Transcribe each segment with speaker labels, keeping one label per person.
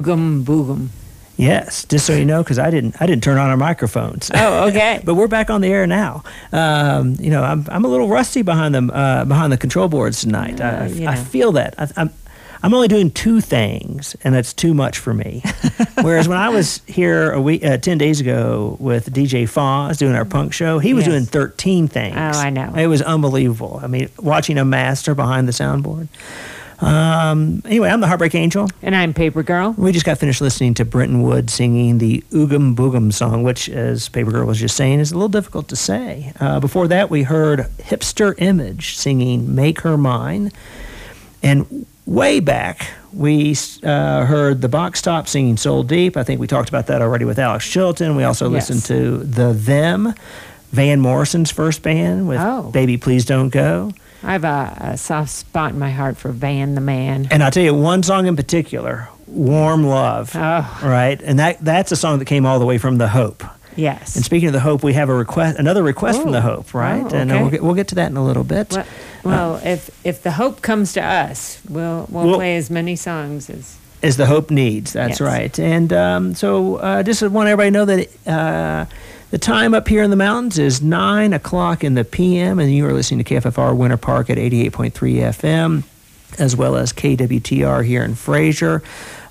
Speaker 1: Boogum, boogum.
Speaker 2: Yes, just so you know, because I didn't turn on our microphones.
Speaker 1: Oh, okay.
Speaker 2: But we're back on the air now. I'm a little rusty behind the control boards tonight. I feel that. I'm only doing 2 things, and that's too much for me. Whereas when I was here 10 days ago with DJ Foz doing our punk show, he was doing 13 things.
Speaker 1: Oh, I know.
Speaker 2: It was unbelievable. I mean, watching a master behind the soundboard. Anyway, I'm the Heartbreak Angel.
Speaker 1: And I'm Paper Girl.
Speaker 2: We just got finished listening to Brenton Wood singing the Oogum Boogum song, which, as Paper Girl was just saying, is a little difficult to say. Before that, we heard Hipster Image singing Make Her Mine. And way back, we heard the Box Top singing Soul Deep. I think we talked about that already with Alex Chilton. We also listened to The Them, Van Morrison's first band with Baby Please Don't Go.
Speaker 1: I have a soft spot in my heart for Van the Man.
Speaker 2: And I'll tell you one song in particular, Warm Love.
Speaker 1: Oh.
Speaker 2: Right? And that's a song that came all the way from The Hope.
Speaker 1: Yes.
Speaker 2: And speaking of The Hope, we have another request from The Hope, right?
Speaker 1: Okay.
Speaker 2: And we'll get to that in a little bit.
Speaker 1: Well, if The Hope comes to us, we'll play as many songs
Speaker 2: as The Hope needs. That's right. And so just want everybody to know that the time up here in the mountains is 9 o'clock in the p.m., and you are listening to KFFR Winter Park at 88.3 FM, as well as KWTR here in Fraser.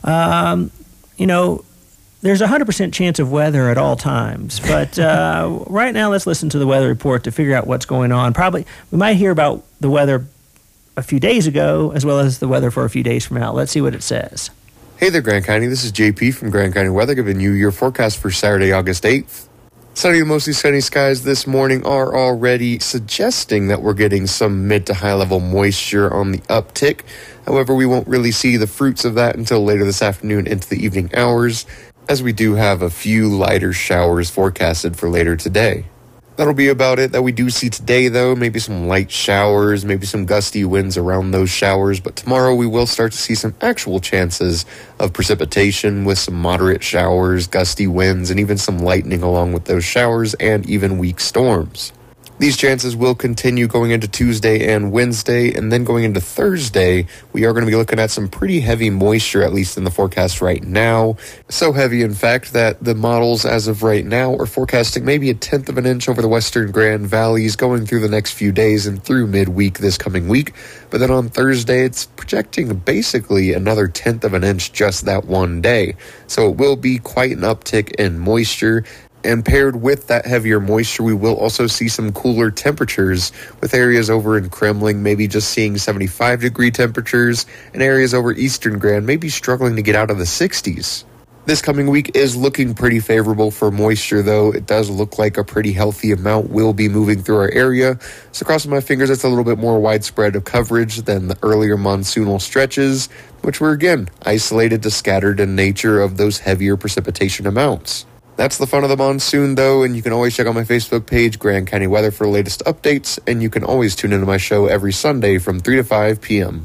Speaker 2: There's a 100% chance of weather at all times, but right now let's listen to the weather report to figure out what's going on. Probably we might hear about the weather a few days ago, as well as the weather for a few days from now. Let's see what it says.
Speaker 3: Hey there, Grand County. This is JP from Grand County Weather, giving you your forecast for Saturday, August 8th. Sunny to mostly sunny skies this morning are already suggesting that we're getting some mid to high level moisture on the uptick. However, we won't really see the fruits of that until later this afternoon into the evening hours, as we do have a few lighter showers forecasted for later today. That'll be about it that we do see today, though. Maybe some light showers, maybe some gusty winds around those showers. But tomorrow we will start to see some actual chances of precipitation with some moderate showers, gusty winds, and even some lightning along with those showers and even weak storms. These chances will continue going into Tuesday and Wednesday, and then going into Thursday, we are going to be looking at some pretty heavy moisture, at least in the forecast right now. So heavy, in fact, that the models as of right now are forecasting maybe 1/10 of an inch over the western Grand Valleys going through the next few days and through midweek this coming week. But then on Thursday, it's projecting basically another 1/10 of an inch just that one day. So it will be quite an uptick in moisture. And paired with that heavier moisture, we will also see some cooler temperatures, with areas over in Kremling maybe just seeing 75-degree temperatures, and areas over eastern Grand maybe struggling to get out of the 60s. This coming week is looking pretty favorable for moisture, though. It does look like a pretty healthy amount will be moving through our area. So crossing my fingers, it's a little bit more widespread of coverage than the earlier monsoonal stretches, which were, again, isolated to scattered in nature of those heavier precipitation amounts. That's the fun of the monsoon, though, and you can always check out my Facebook page, Grand County Weather, for the latest updates, and you can always tune into my show every Sunday from 3 to 5 p.m.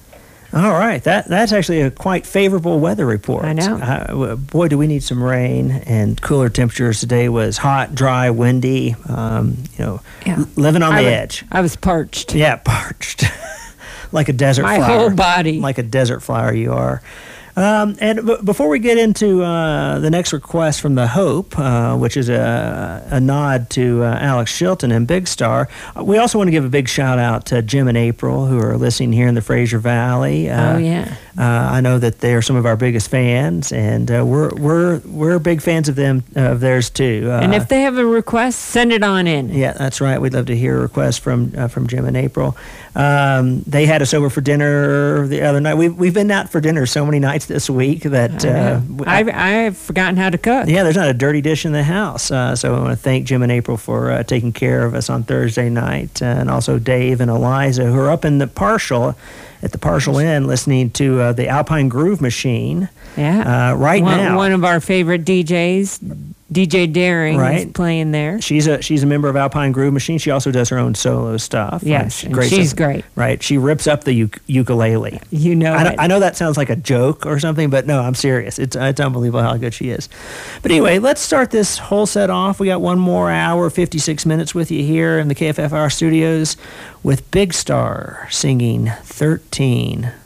Speaker 2: All right, that's actually a quite favorable weather report.
Speaker 1: I know.
Speaker 2: Boy, do we need some rain, and cooler temperatures today was hot, dry, windy, living on the edge.
Speaker 1: I was parched.
Speaker 2: Yeah, parched. Like a desert flower.
Speaker 1: My whole body.
Speaker 2: Like a desert flower you are. And before we get into the next request from The Hope, which is a nod to Alex Chilton and Big Star, we also want to give a big shout out to Jim and April, who are listening here in the Fraser Valley. I know that they are some of our biggest fans, and we're big fans of theirs too.
Speaker 1: And if they have a request, send it on in.
Speaker 2: Yeah, that's right. We'd love to hear a request from Jim and April. They had us over for dinner the other night. We've been out for dinner so many nights this week that
Speaker 1: I've forgotten how to cook.
Speaker 2: Yeah, there's not a dirty dish in the house. So I want to thank Jim and April for taking care of us on Thursday night, and also Dave and Eliza, who are up in the Partial Inn listening to the Alpine Groove Machine.
Speaker 1: Yeah,
Speaker 2: now.
Speaker 1: One of our favorite DJs. DJ Daring is playing there.
Speaker 2: She's a member of Alpine Groove Machine. She also does her own solo stuff.
Speaker 1: Yes, she's great.
Speaker 2: Right, she rips up the ukulele. I know that sounds like a joke or something, but no, I'm serious. It's unbelievable how good she is. But anyway, let's start this whole set off. We got one more hour, 56 minutes with you here in the KFFR studios with Big Star singing 13.